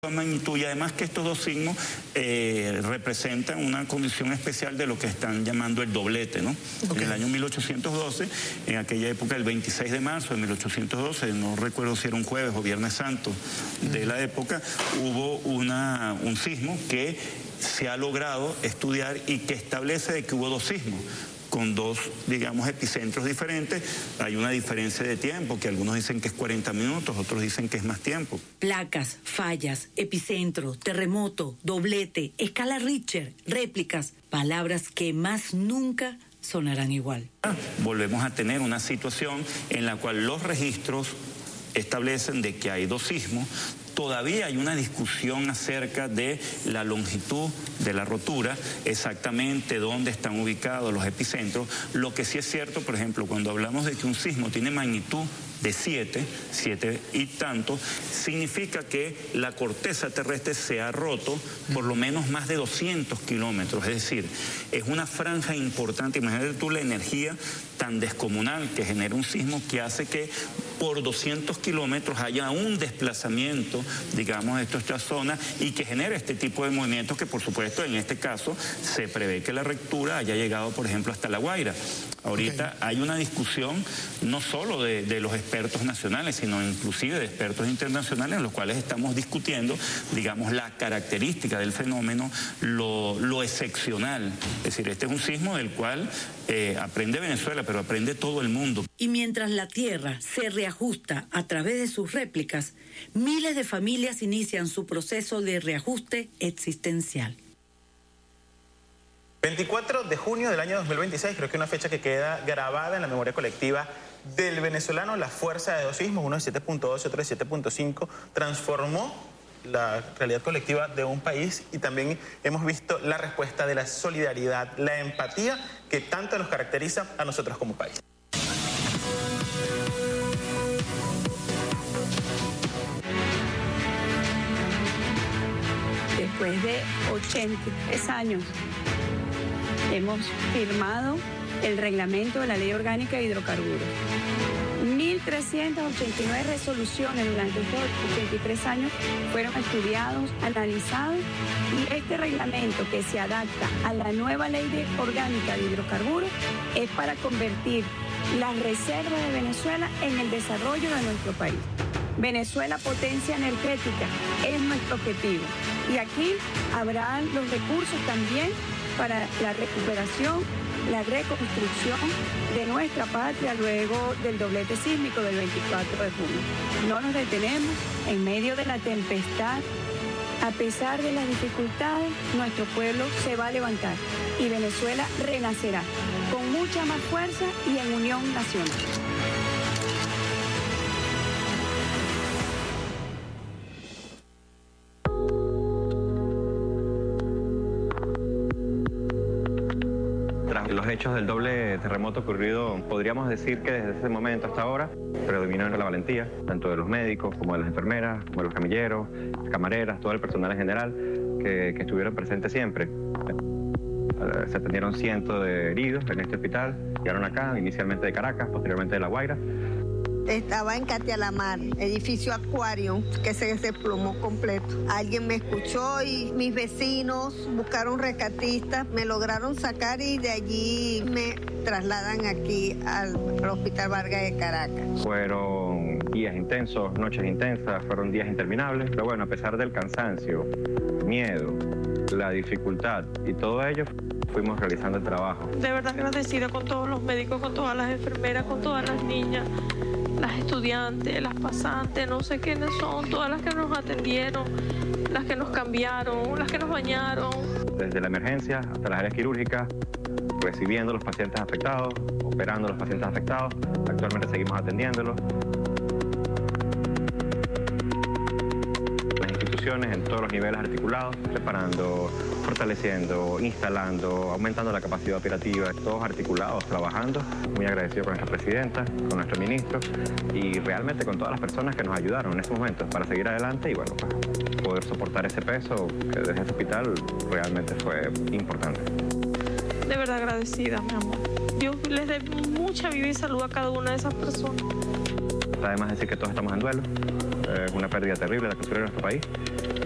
magnitud, y además que estos dos signos representan una condición especial de lo que están llamando el doblete, ¿no? Okay. En el año 1812, en aquella época, el 26 de marzo de 1812, no recuerdo si era un jueves o viernes santo de la época, hubo un sismo que se ha logrado estudiar y que establece de que hubo dos sismos con dos, digamos, epicentros diferentes. Hay una diferencia de tiempo, que algunos dicen que es 40 minutos, otros dicen que es más tiempo. Placas, fallas, epicentro, terremoto, doblete, escala Richter, réplicas, palabras que más nunca sonarán igual. Volvemos a tener una situación en la cual los registros establecen de que hay dos sismos. Todavía hay una discusión acerca de la longitud de la rotura, exactamente dónde están ubicados los epicentros. Lo que sí es cierto, por ejemplo, cuando hablamos de que un sismo tiene magnitud de 7 y tanto, significa que la corteza terrestre se ha roto por lo menos más de 200 kilómetros. Es decir, es una franja importante. Imagínate tú la energía tan descomunal que genera un sismo, que hace que por 200 kilómetros haya un desplazamiento, digamos, de esta zona, y que genere este tipo de movimientos que, por supuesto, en este caso se prevé que la ruptura haya llegado, por ejemplo, hasta La Guaira. Ahorita hay una discusión no solo de los expertos nacionales, sino inclusive de expertos internacionales, en los cuales estamos discutiendo, digamos, la característica del fenómeno, lo excepcional. Es decir, este es un sismo del cual aprende Venezuela, pero aprende todo el mundo. Y mientras la Tierra se reajusta a través de sus réplicas, miles de familias inician su proceso de reajuste existencial. 24 de junio del año 2026, creo que una fecha que queda grabada en la memoria colectiva del venezolano. La fuerza de dos sismos, uno de 7.2 y otro de 7.5, transformó la realidad colectiva de un país, y también hemos visto la respuesta de la solidaridad, la empatía que tanto nos caracteriza a nosotros como país. Después de 83 años, hemos firmado el reglamento de la Ley Orgánica de Hidrocarburos. 1.389 resoluciones durante estos 83 años fueron estudiados, analizados, y este reglamento, que se adapta a la nueva Ley Orgánica de Hidrocarburos, es para convertir las reservas de Venezuela en el desarrollo de nuestro país. Venezuela, potencia energética, es nuestro objetivo. Y aquí habrá los recursos también para la recuperación, la reconstrucción de nuestra patria luego del doblete sísmico del 24 de junio. No nos detenemos en medio de la tempestad. A pesar de las dificultades, nuestro pueblo se va a levantar y Venezuela renacerá con mucha más fuerza y en unión nacional. Los hechos del doble terremoto ocurrido, podríamos decir que desde ese momento hasta ahora predominó la valentía, tanto de los médicos como de las enfermeras, como de los camilleros, camareras, todo el personal en general que estuvieron presentes siempre. Se atendieron cientos de heridos en este hospital, llegaron acá, inicialmente de Caracas, posteriormente de La Guaira. Estaba en Catialamar, edificio Acuario, que se desplomó completo. Alguien me escuchó y mis vecinos buscaron rescatistas, me lograron sacar y de allí me trasladan aquí al Hospital Vargas de Caracas. Fueron días intensos, noches intensas, fueron días interminables, pero bueno, a pesar del cansancio, miedo, la dificultad y todo ello, fuimos realizando el trabajo. De verdad agradecida con todos los médicos, con todas las enfermeras, con todas las niñas, las estudiantes, las pasantes, no sé quiénes son, todas las que nos atendieron, las que nos cambiaron, las que nos bañaron. Desde la emergencia hasta las áreas quirúrgicas, recibiendo los pacientes afectados, operando a los pacientes afectados, actualmente seguimos atendiéndolos. Las instituciones en todos los niveles articulados, preparando, fortaleciendo, instalando, aumentando la capacidad operativa, todos articulados, trabajando. Muy agradecido con nuestra presidenta, con nuestro ministro y realmente con todas las personas que nos ayudaron en ese momento para seguir adelante y bueno, pues, poder soportar ese peso que desde este hospital realmente fue importante. De verdad agradecida, mi amor. Dios les dé mucha vida y salud a cada una de esas personas. Además decir que todos estamos en duelo. Es una pérdida terrible la cultura de nuestro país.